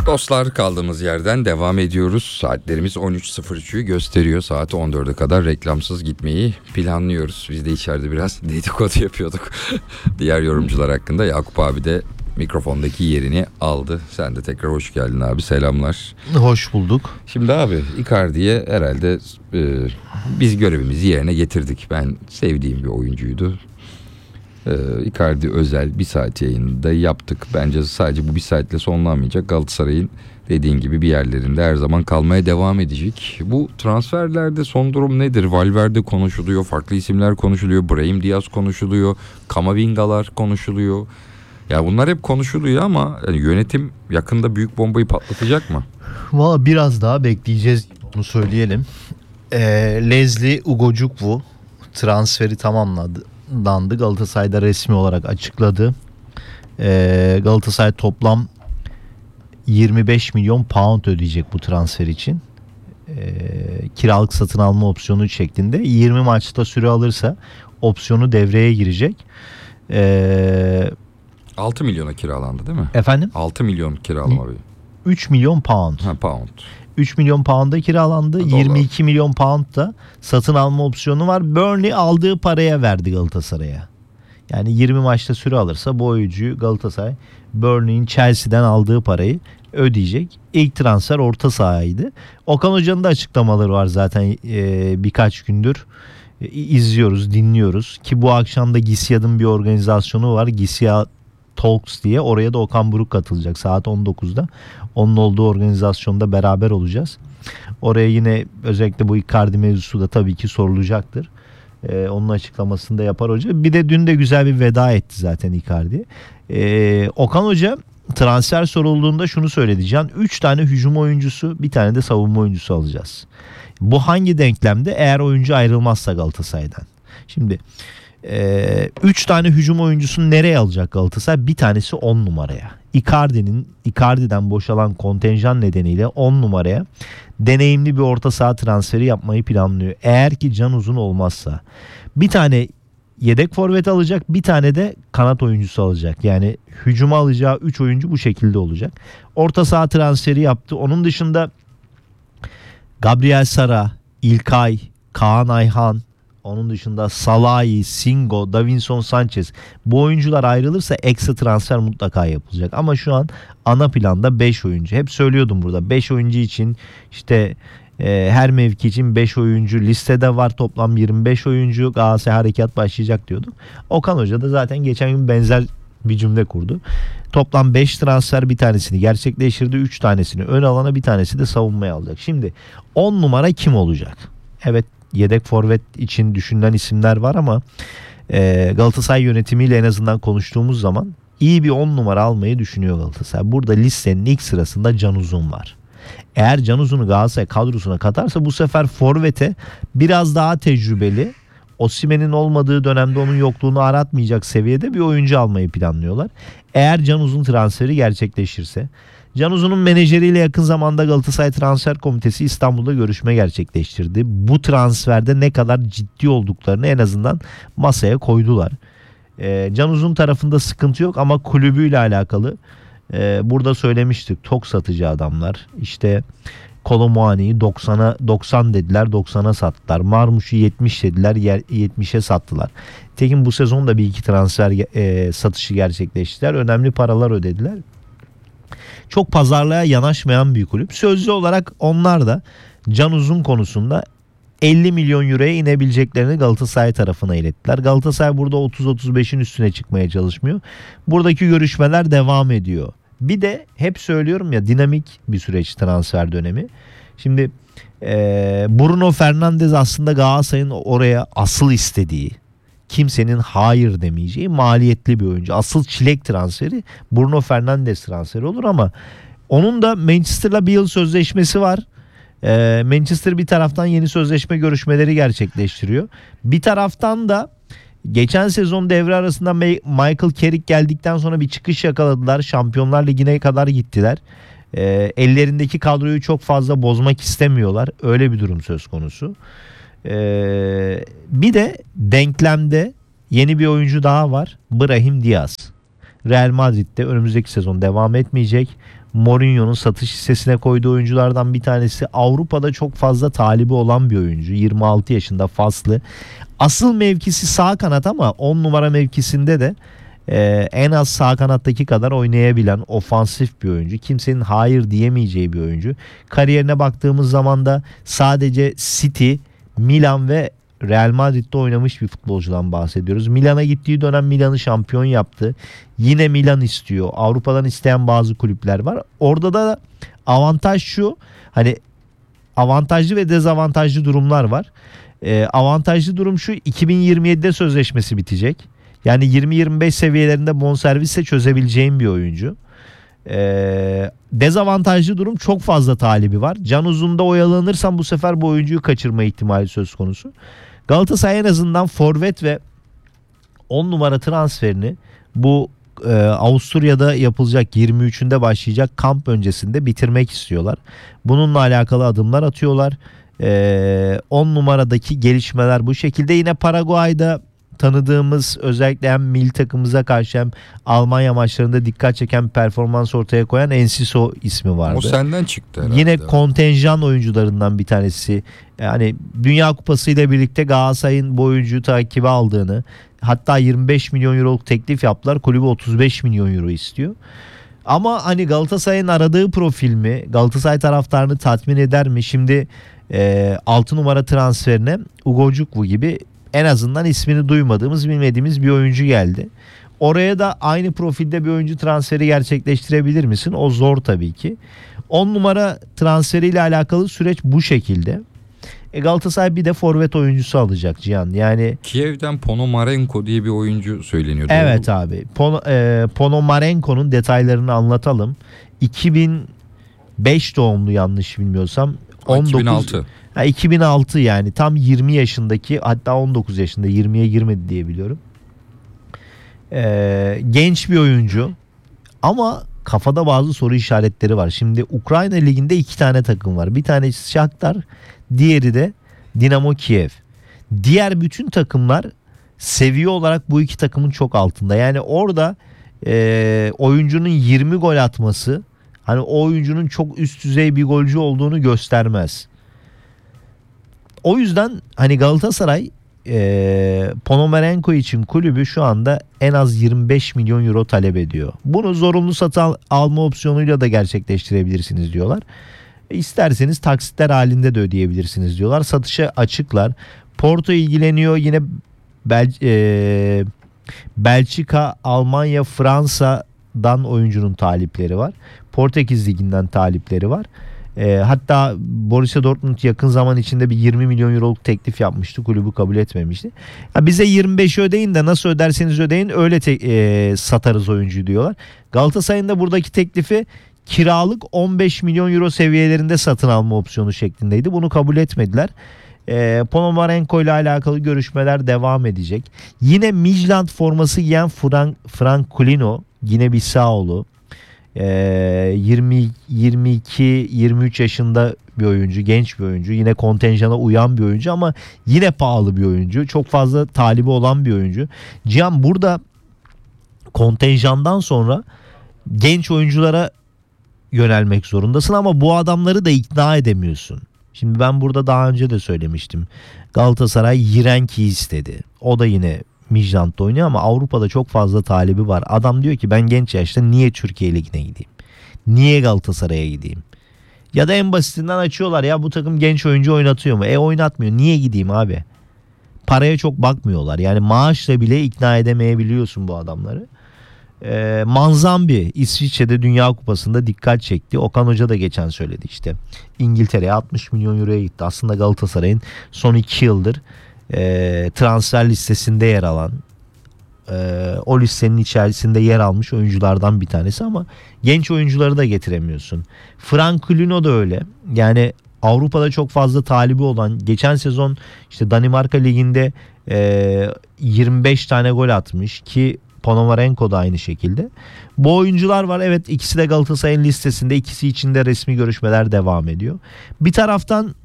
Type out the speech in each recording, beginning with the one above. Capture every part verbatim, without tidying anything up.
Dostlar, kaldığımız yerden devam ediyoruz. Saatlerimiz on üç sıfır üçü gösteriyor. Saat on dörde kadar reklamsız gitmeyi planlıyoruz. Biz de içeride biraz dedikodu yapıyorduk diğer yorumcular hakkında. Yakup abi de mikrofondaki yerini aldı. Sen de tekrar hoş geldin abi, selamlar. Hoş bulduk. Şimdi abi, Icardi'ye herhalde e, biz görevimizi yerine getirdik. Ben sevdiğim bir oyuncuydu. Ee, Icardi özel bir saat yayında yaptık. Bence sadece bu bir saatle sonlanmayacak. Galatasaray'ın dediğin gibi bir yerlerinde her zaman kalmaya devam edecek. Bu transferlerde son durum nedir? Valverde konuşuluyor, farklı isimler konuşuluyor, Brahim Diaz konuşuluyor, Kamavingalar konuşuluyor. Ya bunlar hep konuşuluyor ama yani yönetim yakında büyük bombayı patlatacak mı? Valla biraz daha bekleyeceğiz, onu söyleyelim. Ee, Leslie Ugojukwu transferi tamamladı. Dandı. Galatasaray'da resmi olarak açıkladı. Ee, Galatasaray toplam yirmi beş milyon pound ödeyecek bu transfer için. Ee, kiralık satın alma opsiyonu şeklinde. yirmi maçta süre alırsa opsiyonu devreye girecek. Ee, altı milyona kiralandı değil mi? Efendim? altı milyon kiralama. üç milyon pound. Ha, pound. üç milyon pound'a kiralandı. Dolar. yirmi iki milyon pound da satın alma opsiyonu var. Burnley aldığı paraya verdi Galatasaray'a. Yani yirmi maçta süre alırsa bu oyuncuyu Galatasaray Burnley'in Chelsea'den aldığı parayı ödeyecek. İlk transfer orta sahaydı. Okan Hoca'nın da açıklamaları var zaten e, birkaç gündür. E, izliyoruz, dinliyoruz. Ki bu akşam da Gisyad'ın bir organizasyonu var. Gisyad Talks diye. Oraya da Okan Buruk katılacak saat on dokuzda. Onun olduğu organizasyonda beraber olacağız. Oraya yine özellikle bu Icardi mevzusu da tabii ki sorulacaktır. Ee, onun açıklamasını da yapar hoca. Bir de dün de güzel bir veda etti zaten Icardi. Ee, Okan Hoca transfer sorulduğunda şunu söyledi: Can, üç tane hücum oyuncusu, bir tane de savunma oyuncusu alacağız. Bu hangi denklemde? Eğer oyuncu ayrılmazsa Galatasaray'dan. Şimdi Ee, üç tane hücum oyuncusunu nereye alacak Galatasaray? Bir tanesi on numaraya. Icardi'nin Icardi'den boşalan kontenjan nedeniyle on numaraya deneyimli bir orta saha transferi yapmayı planlıyor. Eğer ki Can Uzun olmazsa bir tane yedek forvet alacak, bir tane de kanat oyuncusu alacak. Yani hücuma alacağı üç oyuncu bu şekilde olacak. Orta saha transferi yaptı. Onun dışında Gabriel Sara, İlkay, Kaan Ayhan, onun dışında Salahi, Singo, Davinson Sanchez, bu oyuncular ayrılırsa ekstra transfer mutlaka yapılacak. Ama şu an ana planda beş oyuncu. Hep söylüyordum burada, beş oyuncu için işte e, her mevki için beş oyuncu listede var, toplam yirmi beş oyuncu, Galatasaray harekat başlayacak diyorduk. Okan Hoca da zaten geçen gün benzer bir cümle kurdu. Toplam beş transfer, bir tanesini gerçekleştirdi, üç tanesini ön alana, bir tanesi de savunmaya alacak. Şimdi on numara kim olacak? Evet, yedek forvet için düşünülen isimler var ama e, Galatasaray yönetimiyle en azından konuştuğumuz zaman iyi bir on numara almayı düşünüyor Galatasaray. Burada listenin ilk sırasında Can Uzun var. Eğer Can Uzun'u Galatasaray kadrosuna katarsa bu sefer forvete biraz daha tecrübeli, Osimhen'in olmadığı dönemde onun yokluğunu aratmayacak seviyede bir oyuncu almayı planlıyorlar. Eğer Can Uzun transferi gerçekleşirse, Can Uzun'un menajeriyle yakın zamanda Galatasaray Transfer Komitesi İstanbul'da görüşme gerçekleştirdi. Bu transferde ne kadar ciddi olduklarını en azından masaya koydular. Ee, Can Uzun tarafında sıkıntı yok ama kulübüyle alakalı e, burada söylemiştik. Tok satıcı adamlar. İşte Kolomuani'yi doksana doksan dediler, doksana sattılar. Marmuş'u yetmiş dediler, yetmişe sattılar. Tekin bu sezon da bir iki transfer e, satışı gerçekleştiler. Önemli paralar ödediler. Çok pazarlığa yanaşmayan bir kulüp. Sözlü olarak onlar da Can Uzun konusunda elli milyon euroya inebileceklerini Galatasaray tarafına ilettiler. Galatasaray burada otuz otuz beşin üstüne çıkmaya çalışmıyor. Buradaki görüşmeler devam ediyor. Bir de hep söylüyorum ya, dinamik bir süreç transfer dönemi. Şimdi e, Bruno Fernandes aslında Galatasaray'ın oraya asıl istediği, kimsenin hayır demeyeceği maliyetli bir oyuncu. Asıl çilek transferi Bruno Fernandes transferi olur ama onun da Manchester'la bir yıl sözleşmesi var. Ee, Manchester bir taraftan yeni sözleşme görüşmeleri gerçekleştiriyor. Bir taraftan da geçen sezon devre arasında Michael Carrick geldikten sonra bir çıkış yakaladılar. Şampiyonlar Ligi'ne kadar gittiler. Ee, ellerindeki kadroyu çok fazla bozmak istemiyorlar. Öyle bir durum söz konusu. Ee, bir de denklemde yeni bir oyuncu daha var. Brahim Diaz. Real Madrid'de önümüzdeki sezon devam etmeyecek. Mourinho'nun satış listesine koyduğu oyunculardan bir tanesi. Avrupa'da çok fazla talibi olan bir oyuncu. yirmi altı yaşında, faslı. Asıl mevkisi sağ kanat ama on numara mevkisinde de e, en az sağ kanattaki kadar oynayabilen ofansif bir oyuncu. Kimsenin hayır diyemeyeceği bir oyuncu. Kariyerine baktığımız zaman da sadece City, Milan ve Real Madrid'de oynamış bir futbolcudan bahsediyoruz. Milan'a gittiği dönem Milan'ı şampiyon yaptı. Yine Milan istiyor. Avrupa'dan isteyen bazı kulüpler var. Orada da avantaj şu. Hani avantajlı ve dezavantajlı durumlar var. Ee, avantajlı durum şu: iki bin yirmi yedide sözleşmesi bitecek. Yani yirmi yirmi beş seviyelerinde bonservisle çözebileceğim bir oyuncu. Ee, dezavantajlı durum, çok fazla talibi var. Can Uzun'da oyalanırsan bu sefer bu oyuncuyu kaçırma ihtimali söz konusu. Galatasaray en azından forvet ve on numara transferini bu e, Avusturya'da yapılacak yirmi üçünde başlayacak kamp öncesinde bitirmek istiyorlar. Bununla alakalı adımlar atıyorlar. E, on numaradaki gelişmeler bu şekilde. Yine Paraguay'da tanıdığımız, özellikle hem milli takımımıza karşı hem Almanya maçlarında dikkat çeken performans ortaya koyan Enciso ismi vardı. O senden çıktı herhalde. Yine kontenjan oyuncularından bir tanesi. Yani Dünya Kupası ile birlikte Galatasaray'ın bu oyuncuyu takibe aldığını, hatta yirmi beş milyon euroluk teklif yaptılar. Kulübü otuz beş milyon euro istiyor. Ama hani Galatasaray'ın aradığı profil mi? Galatasaray taraftarını tatmin eder mi? Şimdi e, altı numara transferine Ugo Cukwu gibi en azından ismini duymadığımız, bilmediğimiz bir oyuncu geldi. Oraya da aynı profilde bir oyuncu transferi gerçekleştirebilir misin? O zor tabii ki. on numara transferiyle alakalı süreç bu şekilde. E Galatasaray bir de forvet oyuncusu alacak Cihan. Yani Kiev'den Ponomarenko diye bir oyuncu söyleniyordu. evet abi. Pon, e, Ponomarenko'nun detaylarını anlatalım. iki bin beş doğumlu yanlış bilmiyorsam. on dokuz, iki bin altı. Ha, iki bin altı yani tam yirmi yaşındaki, hatta on dokuz yaşında, yirmiye girmedi diye biliyorum. Ee, genç bir oyuncu ama kafada bazı soru işaretleri var. Şimdi Ukrayna Ligi'nde iki tane takım var. Bir tanesi Shakhtar, diğeri de Dinamo Kiev. Diğer bütün takımlar seviye olarak bu iki takımın çok altında. Yani orada e, oyuncunun yirmi gol atması hani o oyuncunun çok üst düzey bir golcü olduğunu göstermez. O yüzden hani Galatasaray e, Ponomarenko için kulübü şu anda en az yirmi beş milyon euro talep ediyor. Bunu zorunlu satın alma opsiyonuyla da gerçekleştirebilirsiniz diyorlar. İsterseniz taksitler halinde de ödeyebilirsiniz diyorlar. Satışa açıklar. Porto ilgileniyor. Yine Bel e, Belçika, Almanya, Fransa'dan oyuncunun talipleri var. Portekiz Ligi'nden talipleri var. E, hatta Borussia Dortmund yakın zaman içinde bir yirmi milyon euroluk teklif yapmıştı. Kulübü kabul etmemişti. Ya bize yirmi beş ödeyin de nasıl öderseniz ödeyin öyle te- e, satarız oyuncuyu diyorlar. Galatasaray'ın da buradaki teklifi kiralık on beş milyon euro seviyelerinde satın alma opsiyonu şeklindeydi. Bunu kabul etmediler. E, Ponomarenko ile alakalı görüşmeler devam edecek. Yine Midland forması giyen Frank, Frank Kulino, yine Bissaoğlu. yirmi yirmi iki yirmi üç yaşında bir oyuncu, genç bir oyuncu, yine kontenjana uyan bir oyuncu ama yine pahalı bir oyuncu, çok fazla talibi olan bir oyuncu. Cihan, burada kontenjandan sonra genç oyunculara yönelmek zorundasın ama bu adamları da ikna edemiyorsun. Şimdi ben burada daha önce de söylemiştim. Galatasaray Yirenki'yi istedi. O da yine Midland'da oynuyor ama Avrupa'da çok fazla talibi var. Adam diyor ki ben genç yaşta niye Türkiye Ligi'ne gideyim? Niye Galatasaray'a gideyim? Ya da en basitinden açıyorlar, ya bu takım genç oyuncu oynatıyor mu? E oynatmıyor. Niye gideyim abi? Paraya çok bakmıyorlar. Yani maaşla bile ikna edemeyebiliyorsun bu adamları. Ee, Manzambi İsviçre'de Dünya Kupası'nda dikkat çekti. Okan Hoca da geçen söyledi işte. İngiltere'ye altmış milyon euroya gitti. Aslında Galatasaray'ın son iki yıldır e, transfer listesinde yer alan, e, o listenin içerisinde yer almış oyunculardan bir tanesi ama genç oyuncuları da getiremiyorsun. Frank Kulino da öyle. Yani Avrupa'da çok fazla talibi olan, geçen sezon işte Danimarka Ligi'nde e, yirmi beş tane gol atmış ki Ponomarenko da aynı şekilde. Bu oyuncular var. Evet, ikisi de Galatasaray'ın listesinde. İkisi için de resmi görüşmeler devam ediyor. Bir taraftan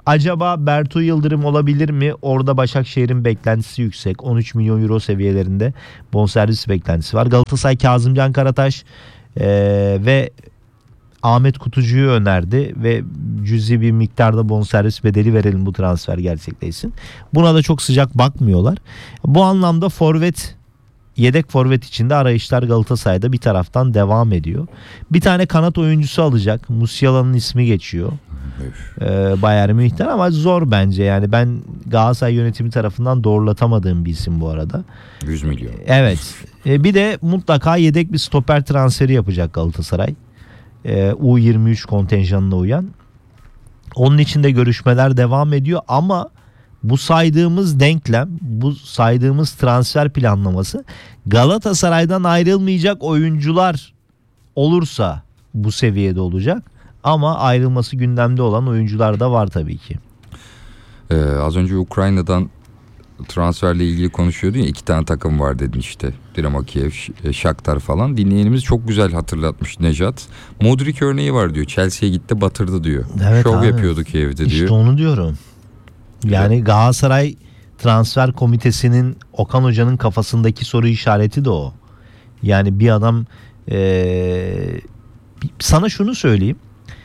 Acaba Bertu Yıldırım olabilir mi? Orada Başakşehir'in beklentisi yüksek. on üç milyon euro seviyelerinde bonservis beklentisi var. Galatasaray Kazımcan Karataş ee, ve Ahmet Kutucu'yu önerdi ve cüzi bir miktarda bonservis bedeli verelim bu transfer gerçekleşsin. Buna da çok sıcak bakmıyorlar. Bu anlamda forvet, yedek forvet içinde arayışlar Galatasaray'da bir taraftan devam ediyor. Bir tane kanat oyuncusu alacak. Musiala'nın ismi geçiyor. Ee, Bayern Münih'ten ama zor bence. Yani ben Galatasaray yönetimi tarafından doğrulatamadığım bir isim bu arada. yüz milyon. Evet. Ee, bir de mutlaka yedek bir stoper transferi yapacak Galatasaray. Ee, U yirmi üç kontenjanına uyan. Onun için de görüşmeler devam ediyor ama bu saydığımız denklem, bu saydığımız transfer planlaması Galatasaray'dan ayrılmayacak oyuncular olursa bu seviyede olacak. Ama ayrılması gündemde olan oyuncular da var tabii ki. Ee, az önce Ukrayna'dan transferle ilgili konuşuyordun ya, iki tane takım var dedin işte. Dinamo Kiev, Shakhtar falan. Dinleyenimiz çok güzel hatırlatmış Nejat. Modric örneği var diyor. Chelsea'ye gitti batırdı diyor. Evet Şov abi. yapıyordu Kiev'de diyor. İşte onu diyorum. Yani Galatasaray transfer komitesinin, Okan Hoca'nın kafasındaki soru işareti de o. Yani bir adam ee, sana şunu söyleyeyim.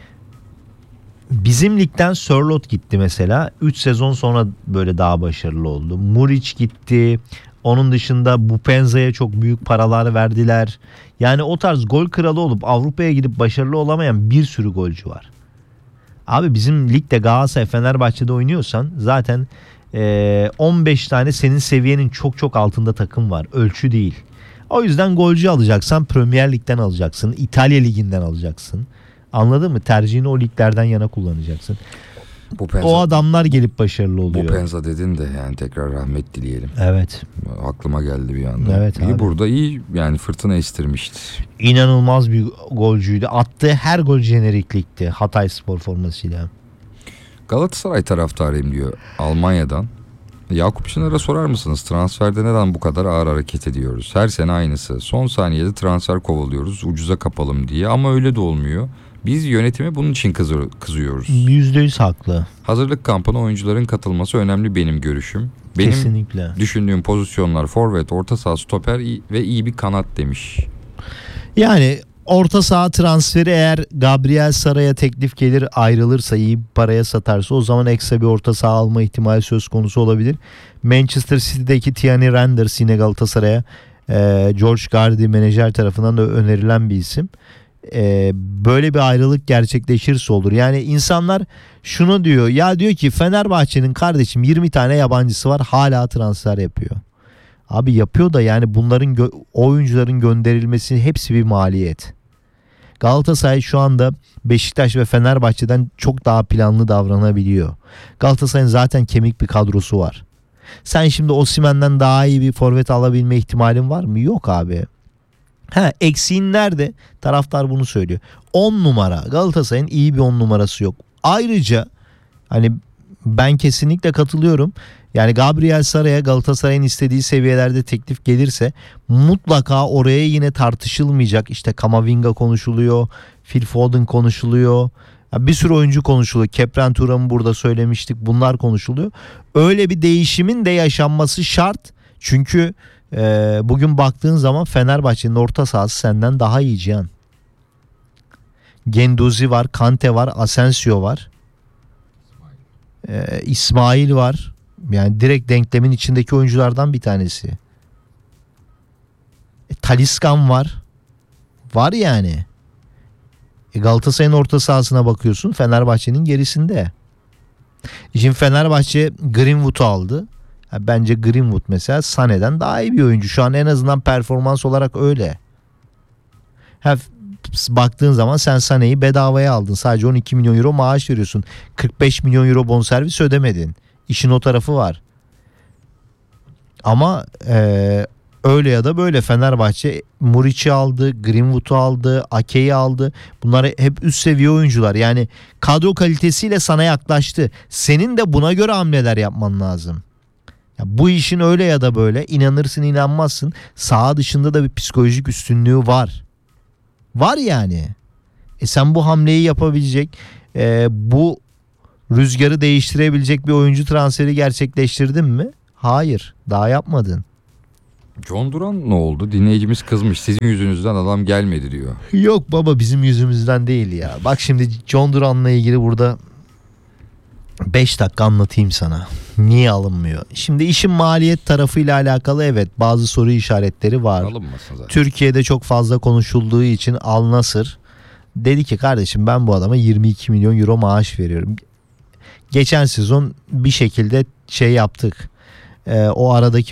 Bizim ligden Sörloth gitti mesela. üç sezon sonra böyle daha başarılı oldu. Muric gitti. Onun dışında Bupenza'ya çok büyük paralar verdiler. Yani o tarz gol kralı olup Avrupa'ya gidip başarılı olamayan bir sürü golcü var. Abi bizim ligde Galatasaray, Fenerbahçe'de oynuyorsan zaten e, on beş tane senin seviyenin çok çok altında takım var. Ölçü değil. O yüzden golcü alacaksan Premier Lig'den alacaksın. İtalya Ligi'nden alacaksın. Anladın mı? Tercihini o liglerden yana kullanacaksın. Bupenza, o adamlar gelip başarılı oluyor. Bupenza dedin de yani tekrar rahmet dileyelim. Evet. Aklıma geldi bir anda. Evet iyi abi. Burada iyi yani fırtına estirmişti. İnanılmaz bir golcüydü. Attığı her gol jeneriklikti Hatayspor formasıyla. Galatasaray taraftarıyım diyor Almanya'dan. Yakup Çınar'a sorar mısınız? Transferde neden bu kadar ağır hareket ediyoruz? Her sene aynısı. Son saniyede transfer kovalıyoruz ucuza kapalım diye ama öyle de olmuyor. Biz yönetime bunun için kızı- kızıyoruz. yüzde yüz haklı. Hazırlık kampına oyuncuların katılması önemli benim görüşüm. Benim Kesinlikle. düşündüğüm pozisyonlar forvet, orta saha, stoper ve iyi bir kanat demiş. Yani orta saha transferi eğer Gabriel Sara'ya teklif gelir, ayrılırsa, iyi bir paraya satarsa o zaman ekstra bir orta saha alma ihtimali söz konusu olabilir. Manchester City'deki Tierney Randers yine Galatasaray'a e, George Gardy menajer tarafından da önerilen bir isim. E, böyle bir ayrılık gerçekleşirse olur. Yani insanlar şunu diyor, ya diyor ki Fenerbahçe'nin kardeşim yirmi tane yabancısı var, hala transfer yapıyor. Abi yapıyor da yani bunların gö- oyuncuların gönderilmesi hepsi bir maliyet. Galatasaray şu anda Beşiktaş ve Fenerbahçe'den çok daha planlı davranabiliyor. Galatasaray'ın zaten kemik bir kadrosu var. Sen şimdi Osimhen'den daha iyi bir forvet alabilme ihtimalin var mı? Yok abi. Ha, eksiğin nerede? Taraftar bunu söylüyor. on numara. Galatasaray'ın iyi bir on numarası yok. Ayrıca hani ben kesinlikle katılıyorum. Yani Gabriel Sara'ya Galatasaray'ın istediği seviyelerde teklif gelirse mutlaka oraya yine tartışılmayacak. İşte Kamavinga konuşuluyor, Phil Foden konuşuluyor. Bir sürü oyuncu konuşuluyor. Kepren Thuram'ı burada söylemiştik. Bunlar konuşuluyor. Öyle bir değişimin de yaşanması şart. Çünkü e, bugün baktığın zaman Fenerbahçe'nin orta sahası senden daha iyi Cihan. Genduzi var, Kante var, Asensio var. E, İsmail var. Yani direkt denklemin içindeki oyunculardan bir tanesi. E, Taliscan var. Var yani. E, Galatasaray'ın orta sahasına bakıyorsun, Fenerbahçe'nin gerisinde. E, şimdi Fenerbahçe Greenwood'u aldı. Ya bence Greenwood mesela Sané'den daha iyi bir oyuncu. Şu an en azından performans olarak öyle. Ha, baktığın zaman sen Sané'yi bedavaya aldın. Sadece on iki milyon euro maaş veriyorsun. kırk beş milyon euro bonservis ödemedin. İşin o tarafı var. Ama e, öyle ya da böyle Fenerbahçe Muriç'i aldı, Greenwood'u aldı, Ake'yi aldı. Bunlar hep üst seviye oyuncular. Yani kadro kalitesiyle sana yaklaştı. Senin de buna göre hamleler yapman lazım. Ya bu işin öyle ya da böyle, inanırsın inanmazsın, saha dışında da bir psikolojik üstünlüğü var. Var yani. E sen bu hamleyi yapabilecek, e, bu Rüzgarı değiştirebilecek bir oyuncu transferi gerçekleştirdin mi? Hayır, daha yapmadın. John Duran ne oldu? Dinleyicimiz kızmış. Sizin yüzünüzden adam gelmedi diyor. Yok baba, bizim yüzümüzden değil ya. Bak şimdi John Duran'la ilgili burada beş dakika anlatayım sana. Niye alınmıyor? Şimdi işin maliyet tarafıyla alakalı evet bazı soru işaretleri var. Alınmasın zaten. Türkiye'de çok fazla konuşulduğu için Al Nassr dedi ki kardeşim ben bu adama yirmi iki milyon euro maaş veriyorum. Geçen sezon bir şekilde şey yaptık. Ee, o aradaki